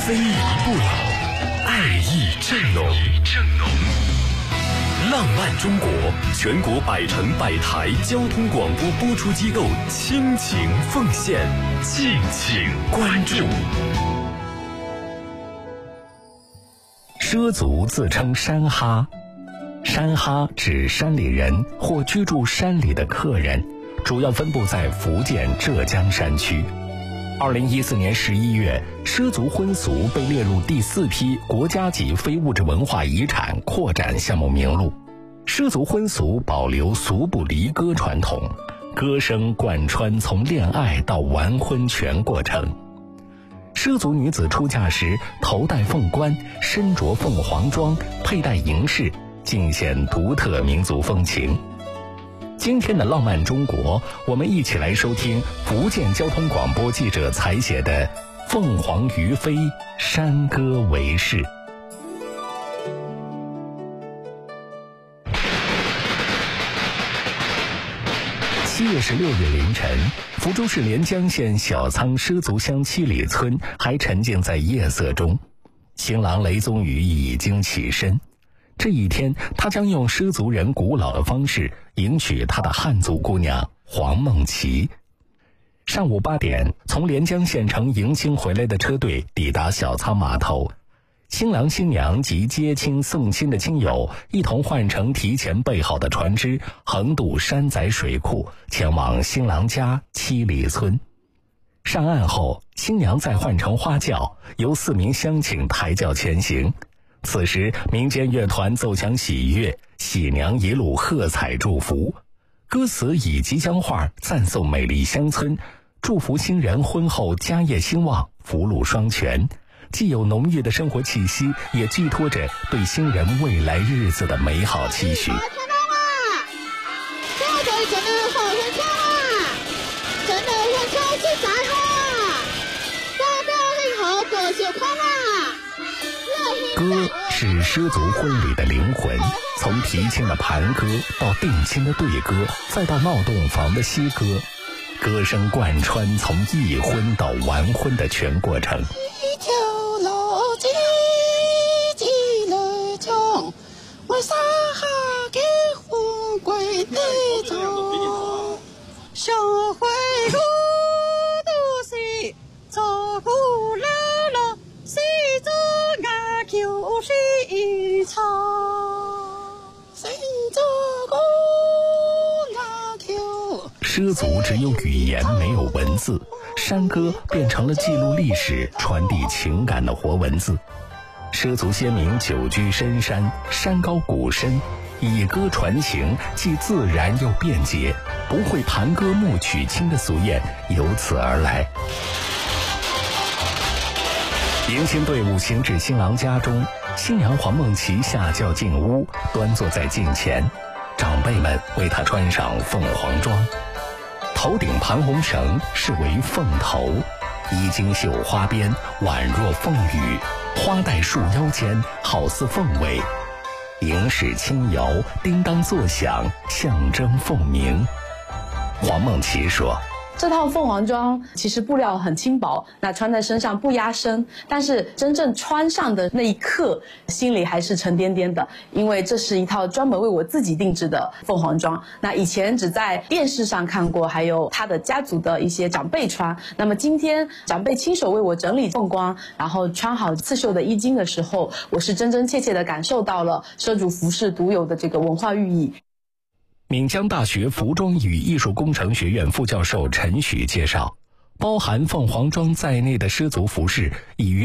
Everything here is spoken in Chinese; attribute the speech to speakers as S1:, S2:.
S1: 非遗不老，爱意正浓。浪漫中国全国100城100台交通广播播出机构倾情奉献，敬请关注。畲族自称山哈，山哈指山里人或居住山里的客人，主要分布在福建、浙江山区。2014年11月，畲族婚俗被列入第4批国家级非物质文化遗产扩展项目名录。畲族婚俗保留俗不离歌传统，歌声贯穿从恋爱到完婚全过程。畲族女子出嫁时头戴凤冠，身着凤凰装，佩戴银饰，尽显独特民族风情。今天的浪漫中国，我们一起来收听福建交通广播记者采写的《凤凰于飞，山歌为誓》。7月16日凌晨，福州市连江县小仓畲族乡七里村还沉浸在夜色中。新郎雷宗宇已经起身，这一天他将用畲族人古老的方式迎娶他的汉族姑娘黄梦琪。上午8点，从连江县城迎亲回来的车队抵达小仓码头，新郎新娘及接亲送亲的亲友一同换乘提前备好的船只，横渡山仔水库，前往新郎家七里村。上岸后，新娘再换乘花轿，由4名乡亲抬轿前行。此时民间乐团奏响喜悦，喜娘一路喝彩祝福，歌词以吉祥话赞颂美丽乡村，祝福新人婚后家业兴旺，福禄双全，既有浓郁的生活气息，也寄托着对新人未来日子的美好期许。歌是畲族婚礼的灵魂，从提亲的盘歌到定亲的对歌，再到闹洞房的西歌，歌声贯穿从议婚到完婚的全过程。
S2: 一条路几了中，为啥还给婚归的中？小会路都是走不了了，谁做俺就是一场。
S1: 畲族只有语言没有文字，山歌变成了记录历史、传递情感的活文字。畲族先民久居深山，山高谷深，以歌传情，既自然又便捷，不会盘歌暮娶亲的俗谚由此而来。迎亲队伍行至新郎家中，新娘黄梦琪下轿进屋，端坐在镜前，长辈们为她穿上凤凰装，头顶盘红绳视为凤头，衣襟绣花边，宛若凤羽，花带束腰间，好似凤尾，银饰轻摇，叮当作响，象征凤鸣。黄梦琪说，
S3: 这套凤凰装其实布料很轻薄，那穿在身上不压身，但是真正穿上的那一刻，心里还是沉甸甸的，因为这是一套专门为我自己定制的凤凰装。那以前只在电视上看过，还有他的家族的一些长辈穿。那么今天长辈亲手为我整理凤冠，然后穿好刺绣的衣襟的时候，我是真真切切地感受到了畲族服饰独有的这个文化寓意。
S1: 闽江大学服装与艺术工程学院副教授陈许介绍，包含凤凰装在内的畲族服饰已于